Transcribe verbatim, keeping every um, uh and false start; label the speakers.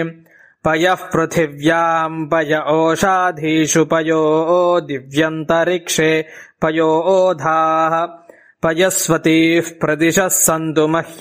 Speaker 1: पयः पृथिव्याम् पय ओषाधीषु पयो दिव्यन्तरिक्षे पयो ओधाः पयस्वतीः प्रदिशः सन्तु मह्यम्